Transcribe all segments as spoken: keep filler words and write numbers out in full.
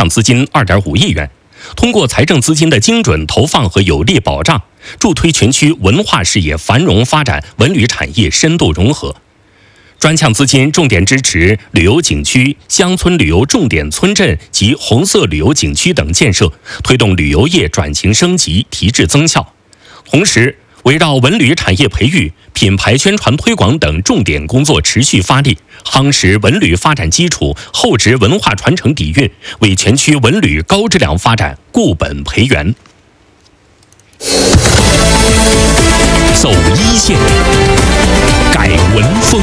项资金二点五亿元，通过财政资金的精准投放和有力保障，助推全区文化事业繁荣发展，文旅产业深度融合。专项资金重点支持旅游景区、乡村旅游重点村镇及红色旅游景区等建设，推动旅游业转型升级、提质增效。同时，围绕文旅产业培育、品牌宣传推广等重点工作持续发力，夯实文旅发展基础，厚植文化传承底蕴，为全区文旅高质量发展固本培元。走一线，改文风。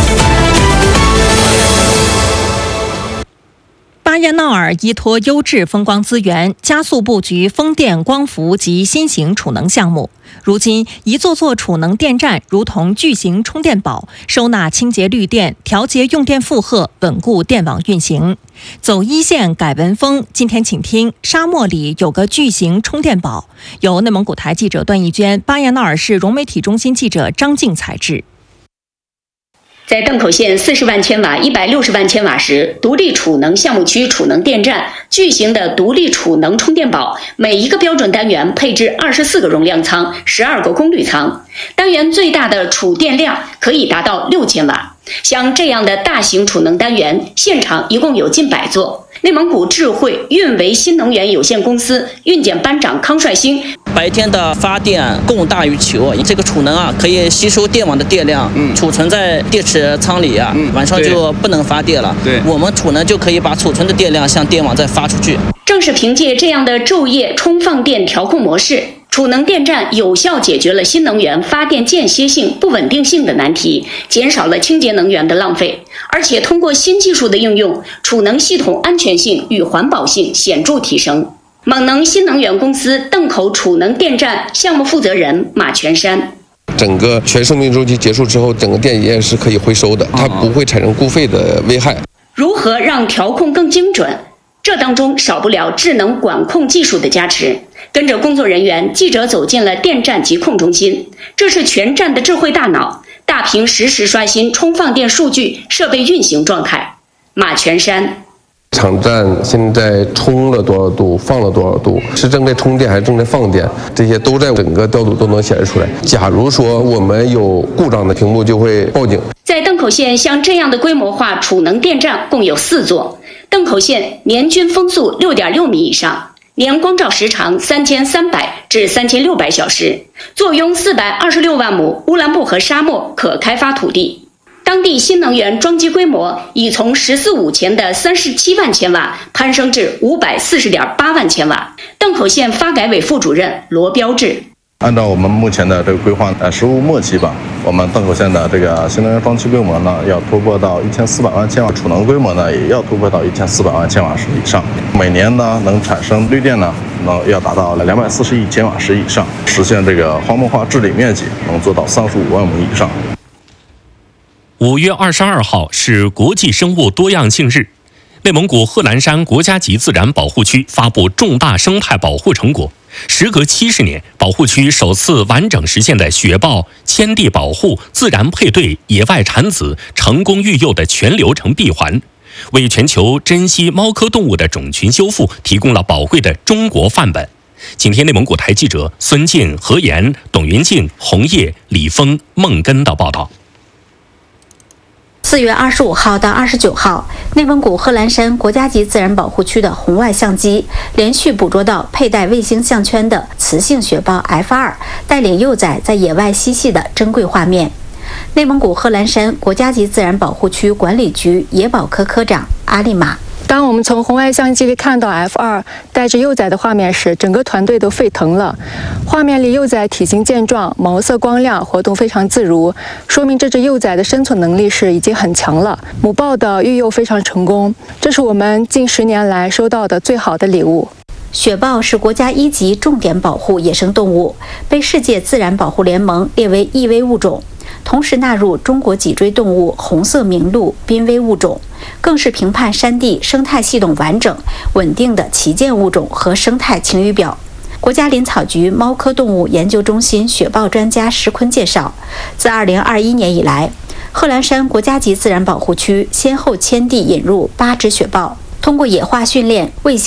巴彦淖尔依托优质风光资源，加速布局风电、光伏及新型储能项目。如今，一座座储能电站如同巨型充电宝，收纳清洁绿电，调节用电负荷，稳固电网运行。走一线改文风，今天请听沙漠里有个巨型充电宝，由内蒙古台记者段义娟、巴彦淖尔市融媒体中心记者张静采制。 在邓口县四十万千瓦、一百六十万千瓦时，独立储能项目区储能电站巨型的独立储能充电宝，每一个标准单元配置二十四个容量舱、十二个功率舱，单元最大的储电量可以达到六千瓦。像这样的大型储能单元，现场一共有近百座。内蒙古智慧运维新能源有限公司运检班长康帅兴， 白天的发电供大于求，这个储能啊可以吸收电网的电量，嗯、储存在电池仓里啊，嗯、晚上就不能发电了。对，我们储能就可以把储存的电量向电网再发出去。 正是凭借这样的昼夜充放电调控模式，储能电站有效解决了新能源发电间歇性、不稳定性的难题，减少了清洁能源的浪费。而且通过新技术的应用，储能系统安全性与环保性显著提升。蒙能新能源公司邓口储能电站项目负责人马全山： 整个全生命周期结束之后，整个电也是可以回收的，它不会产生固废的危害。 如何让调控更精准？这当中少不了智能管控技术的加持。跟着工作人员，记者走进了电站疾控中心，这是全站的智慧大脑，大屏实时刷新充放电数据、设备运行状态。马全山： 场站现在充了多少度，放了多少度，是正在充电还是正在放电，这些都在整个调度都能显示出来。假如说我们有故障的屏幕就会报警。 在邓口县，像这样的规模化储能电站共有四座。邓口县年均风速六点六米以上，年光照时长三千三百至三千六百小时，坐拥四百二十六万亩乌兰布和沙漠可开发土地。当地新能源装机规模已从“十四五”前的三十七万千瓦攀升至五百四十点八万千瓦。邓口县发改委副主任罗标志： 按照我们目前的这个规划，呃，实务末期吧，我们邓口县的这个新能源装机规模呢，要突破到一千四百万千瓦，储能规模呢，也要突破到一千四百万千瓦时以上。每年呢，能产生绿电呢，能要达到两百四十亿千瓦时以上，实现这个荒漠化治理面积能做到三十五万亩以上。 五月二十二号是国际生物多样性日，内蒙古贺兰山国家级自然保护区发布重大生态保护成果。时隔七十年，保护区首次完整实现的雪豹迁地保护、自然配对、野外产子、成功育幼的全流程闭环，为全球珍稀猫科动物的种群修复提供了宝贵的中国范本。今天内蒙古台记者孙静、何岩、董云静、红叶、李峰、孟根的报道。 四月二十五号到二十九号，内蒙古贺兰山国家级自然保护区的红外相机连续捕捉到佩戴卫星项圈的雌性雪豹 F 二 带领幼崽在野外嬉戏的珍贵画面。内蒙古贺兰山国家级自然保护区管理局野保科科长阿丽玛： 当我们从红外相机里看到 F 二 带着幼崽的画面时，整个团队都沸腾了。画面里幼崽体型健壮，毛色光亮，活动非常自如，说明这只幼崽的生存能力是已经很强了。母豹的育幼非常成功，这是我们近十年来收到的最好的礼物。 雪豹是国家一级重点保护野生动物，被世界自然保护联盟列为易危物种，同时纳入中国脊椎动物红色名录濒危物种，更是评判山地生态系统完整稳定的旗舰物种和生态晴雨表。国家林草局猫科动物研究中心雪豹专家石坤介绍，自二零二一年以来，贺兰山国家级自然保护区先后迁地引入八只雪豹，通过野化训练、卫星